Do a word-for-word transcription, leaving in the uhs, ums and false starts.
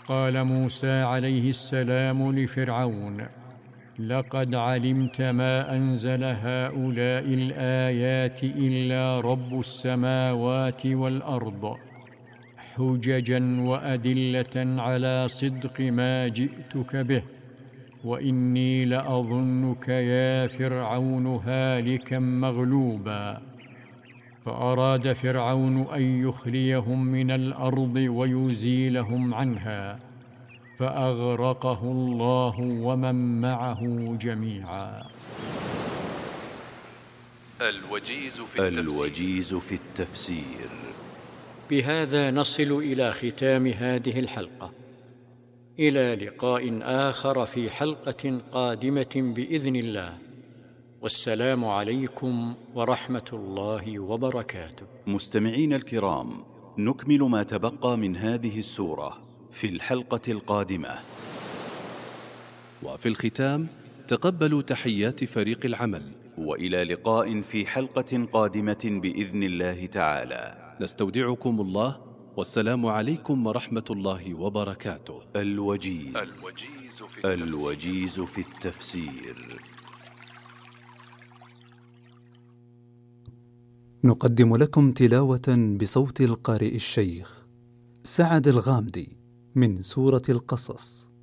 قال موسى عليه السلام لفرعون: لقد علمت ما أنزل هؤلاء الآيات إلا رب السماوات والأرض، حججا وأدلة على صدق ما جئتك به، وإني لأظنك يا فرعون هالكا مغلوبا. فأراد فرعون أن يخرجهم من الأرض ويزيلهم عنها، فأغرقه الله ومن معه جميعا. الوجيز في التفسير, الوجيز في التفسير. بهذا نصل إلى ختام هذه الحلقة، إلى لقاء آخر في حلقة قادمة بإذن الله، والسلام عليكم ورحمة الله وبركاته. مستمعين الكرام، نكمل ما تبقى من هذه السورة في الحلقة القادمة. وفي الختام تقبلوا تحيات فريق العمل، وإلى لقاء في حلقة قادمة بإذن الله تعالى. نستودعكم الله، والسلام عليكم ورحمة الله وبركاته. الوجيز, الوجيز في التفسير. الوجيز في التفسير. نقدم لكم تلاوة بصوت القارئ الشيخ سعد الغامدي من سورة القصص.